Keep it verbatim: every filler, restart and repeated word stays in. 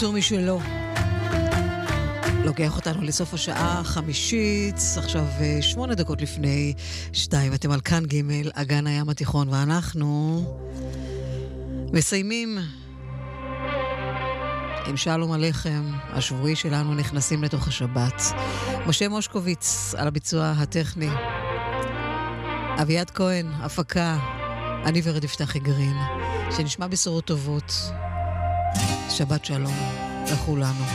יצור משלו. לוקח אותנו לסוף השעה החמישית, עכשיו שמונה דקות לפני שתיים, אתם על כאן ג' אגן הים התיכון, ואנחנו מסיימים עם שלום עליכם, השבועי שלנו, נכנסים לתוך השבת. משה מושקוביץ על הביצוע הטכני, אביעד כהן, הפקה, אני ורד יפתחי גרין, שנשמע בשורות טובות. שבת שלום לכולנו.